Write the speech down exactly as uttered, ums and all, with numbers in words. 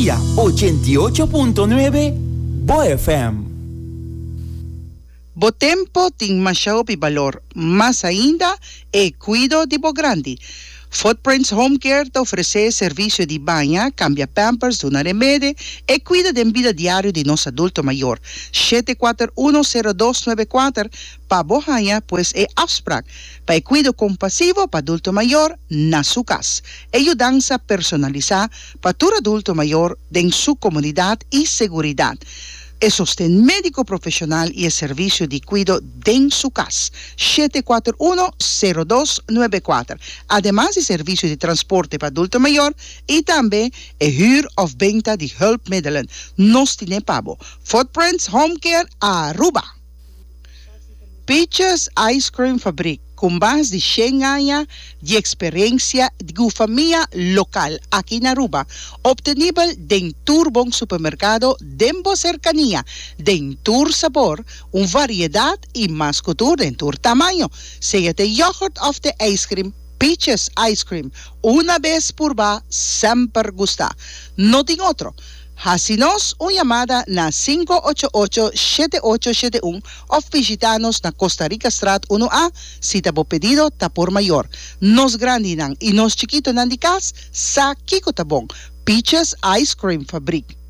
Energía ochenta y ocho punto nueve Bo F M. Bo tempo ting masyaw pi valor. Mas ainda e cuido di bo grande. Footprints Home Care te oferece serviço de banha, cambia pampers, dona remédio e cuida da vida diária de nosso adulto maior. sete quatro um zero dois nove quatro para Bohanha, pois é afspraak. Para cuido compassivo para adulto maior na sua casa. E ajudança personalizada para todo adulto maior em sua comunidade e segurança. E sostén médico profissional e serviço de cuido em sua casa. sete quatro um zero dois nove quatro. Además de serviço de transporte para adulto maior e também e huur of venta de hulpmiddelen. Nos tiene pabo. Footprints Home Care Aruba. Peaches Ice Cream Fabric. Com base de cem anos de experiência de família local aqui na Aruba, obtenível dentro bom supermercado, dentro cercania, dentro sabor, uma variedade e mais cultura dentro tamanho, seja de yogurt of de ice cream, Peaches Ice Cream, uma vez por vez, sempre gusta. Não tem outro. Hacinos uma chamada na cinco oito oito sete oito sete um ou visitanos na Costa Rica Strat um A, se tá bom pedido, tá por maior. Nos grande nang e nos chiquito nang di casa, sa kiko tá bom. Peaches Ice Cream Fabric.